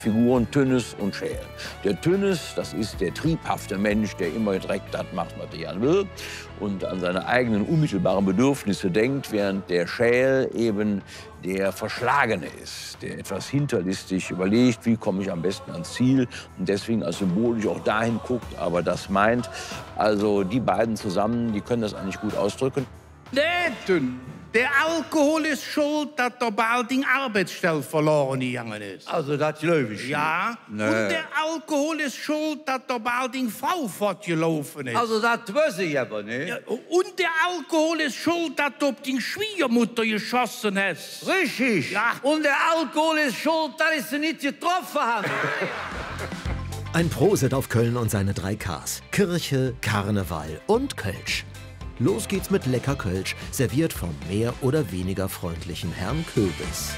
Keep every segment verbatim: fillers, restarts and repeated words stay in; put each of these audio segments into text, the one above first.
Figuren Tönnes und Schäl. Der Tönnes, das ist der triebhafte Mensch, der immer direkt das macht, was er will und an seine eigenen unmittelbaren Bedürfnisse denkt, während der Schäl eben der Verschlagene ist, der etwas hinterlistig überlegt, wie komme ich am besten ans Ziel und deswegen als symbolisch auch dahin guckt, aber das meint. Also die beiden zusammen, die können das eigentlich gut ausdrücken. Der Tönn. Der Alkohol ist schuld, dass der Balding Arbeitsstelle verloren gegangen ist. Also das glaube ich. Ja. Nee. Und der Alkohol ist schuld, dass der Balding Frau fortgelaufen ist. Also das weiß ich aber nicht. Ja, und der Alkohol ist schuld, dass du auf die Schwiegermutter geschossen hast. Richtig. Ja. Und der Alkohol ist schuld, dass ich sie nicht getroffen habe. Ein Prosit auf Köln und seine drei Ks. Kirche, Karneval und Kölsch. Los geht's mit lecker Kölsch, serviert vom mehr oder weniger freundlichen Herrn Köbis.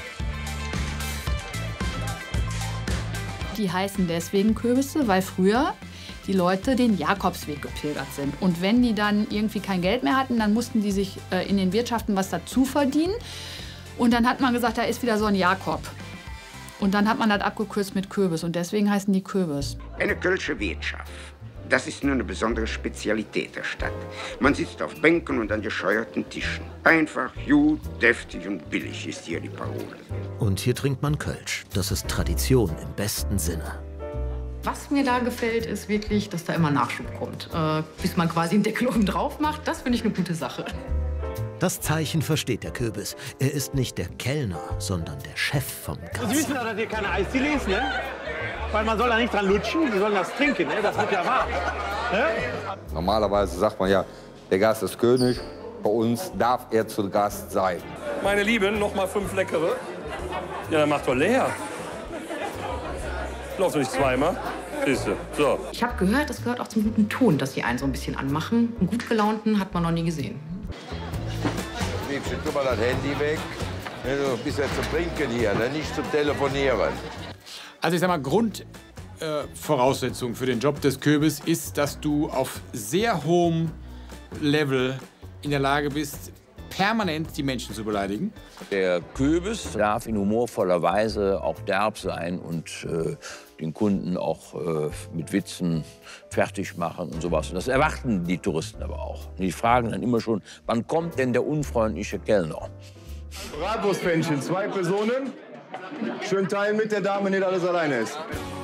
Die heißen deswegen Köbisse, weil früher die Leute den Jakobsweg gepilgert sind. Und wenn die dann irgendwie kein Geld mehr hatten, dann mussten die sich äh, in den Wirtschaften was dazu verdienen. Und dann hat man gesagt, da ist wieder so ein Jakob. Und dann hat man das abgekürzt mit Köbis. Und deswegen heißen die Köbis. Eine kölsche Wirtschaft. Das ist nur eine besondere Spezialität der Stadt. Man sitzt auf Bänken und an gescheuerten Tischen. Einfach, gut, deftig und billig ist hier die Parole. Und hier trinkt man Kölsch. Das ist Tradition im besten Sinne. Was mir da gefällt, ist wirklich, dass da immer Nachschub kommt. Äh, bis man quasi einen Deckel oben drauf macht, das finde ich eine gute Sache. Das Zeichen versteht der Köbis. Er ist nicht der Kellner, sondern der Chef vom Gast. Sie wissen doch, dass ihr keine Eisdiele ist, ne? Weil man soll da nicht dran lutschen, sie sollen das trinken, ne? Das wird ja warm. Ne? Normalerweise sagt man ja, der Gast ist König. Bei uns darf er zu Gast sein. Meine Lieben, noch mal fünf leckere. Ja, dann macht doch leer. Läuft doch nicht zweimal. Siehste. So. Ich habe gehört, das gehört auch zum guten Ton, dass sie einen so ein bisschen anmachen. Einen gut gelaunten hat man noch nie gesehen. Liebchen, tu mal das Handy weg. Du bist ja zum Trinken hier, ne? Nicht zum Telefonieren. Also ich sag mal, Grundvoraussetzung äh, für den Job des Köbis ist, dass du auf sehr hohem Level in der Lage bist, permanent die Menschen zu beleidigen. Der Köbis darf in humorvoller Weise auch derb sein und äh, den Kunden auch äh, mit Witzen fertig machen und sowas. Und das erwarten die Touristen aber auch. Die fragen dann immer schon, wann kommt denn der unfreundliche Kellner? Bratwurstpfännchen, zwei Personen. Schön teilen mit der Dame, nicht alles alleine ist.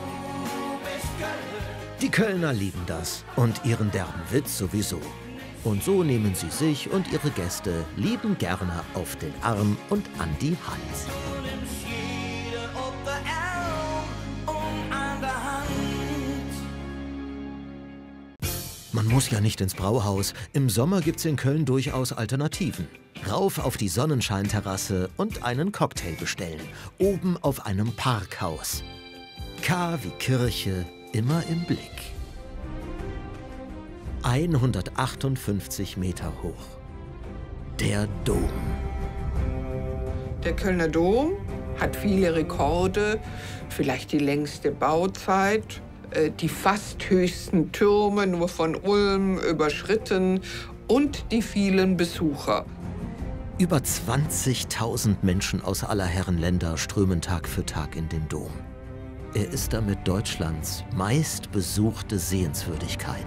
Die Kölner lieben das und ihren derben Witz sowieso. Und so nehmen sie sich und ihre Gäste lieben gerne auf den Arm und an die Hand. Man muss ja nicht ins Brauhaus. Im Sommer gibt's in Köln durchaus Alternativen. Rauf auf die Sonnenscheinterrasse und einen Cocktail bestellen. Oben auf einem Parkhaus. K wie Kirche, immer im Blick. hundertachtundfünfzig Meter hoch. Der Dom. Der Kölner Dom hat viele Rekorde, vielleicht die längste Bauzeit, die fast höchsten Türme nur von Ulm überschritten und die vielen Besucher. Über zwanzigtausend Menschen aus aller Herren Länder strömen Tag für Tag in den Dom. Er ist damit Deutschlands meistbesuchte Sehenswürdigkeit.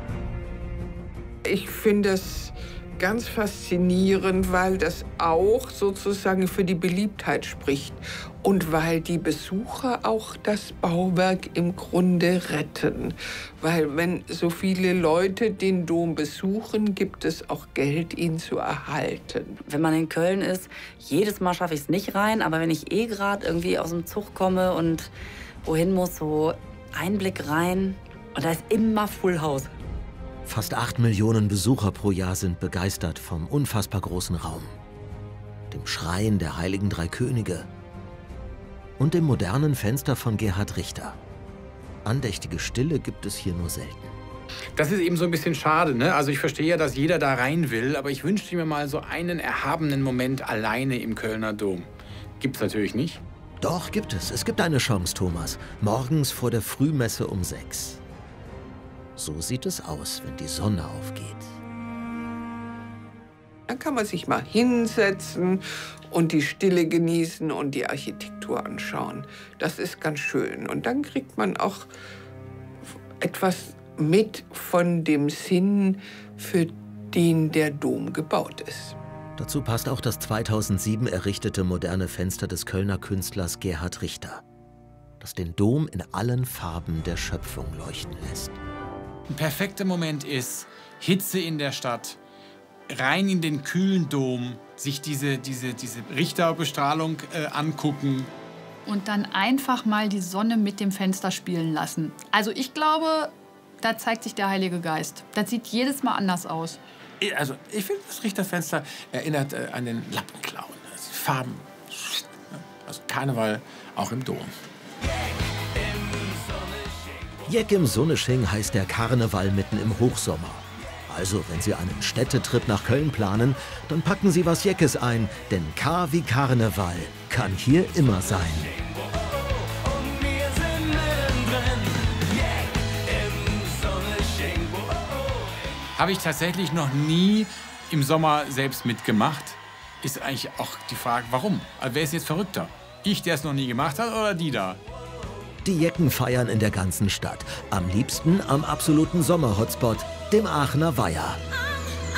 Ich finde es ganz faszinierend, weil das auch sozusagen für die Beliebtheit spricht und weil die Besucher auch das Bauwerk im Grunde retten. Weil wenn so viele Leute den Dom besuchen, gibt es auch Geld, ihn zu erhalten. Wenn man in Köln ist, jedes Mal schaffe ich es nicht rein, aber wenn ich eh gerade irgendwie aus dem Zug komme und wohin muss, so Einblick rein und da ist immer Full House. Fast acht Millionen Besucher pro Jahr sind begeistert vom unfassbar großen Raum, dem Schrein der Heiligen Drei Könige und dem modernen Fenster von Gerhard Richter. Andächtige Stille gibt es hier nur selten. Das ist eben so ein bisschen schade, ne? Also ich verstehe ja, dass jeder da rein will, aber ich wünschte mir mal so einen erhabenen Moment alleine im Kölner Dom. Gibt's natürlich nicht. Doch, gibt es. Es gibt eine Chance, Thomas. Morgens vor der Frühmesse um sechs. So sieht es aus, wenn die Sonne aufgeht. Dann kann man sich mal hinsetzen und die Stille genießen und die Architektur anschauen. Das ist ganz schön. Und dann kriegt man auch etwas mit von dem Sinn, für den der Dom gebaut ist. Dazu passt auch das zweitausendsieben errichtete moderne Fenster des Kölner Künstlers Gerhard Richter, das den Dom in allen Farben der Schöpfung leuchten lässt. Ein perfekter Moment ist Hitze in der Stadt, rein in den kühlen Dom, sich diese, diese, diese Richterbestrahlung äh, angucken. Und dann einfach mal die Sonne mit dem Fenster spielen lassen. Also ich glaube, da zeigt sich der Heilige Geist. Das sieht jedes Mal anders aus. Also ich finde, das Richterfenster erinnert äh, an den Lappenclown. Also Farben, also Karneval auch im Dom. Jeck im Sonnesching heißt der Karneval mitten im Hochsommer. Also, wenn Sie einen Städtetrip nach Köln planen, dann packen Sie was Jeckes ein, denn K wie Karneval kann hier immer sein. Habe ich tatsächlich noch nie im Sommer selbst mitgemacht. Ist eigentlich auch die Frage, warum? Also wer ist jetzt verrückter? Ich, der es noch nie gemacht hat, oder die da? Die Jecken feiern in der ganzen Stadt. Am liebsten am absoluten Sommer-Hotspot, dem Aachener Weiher.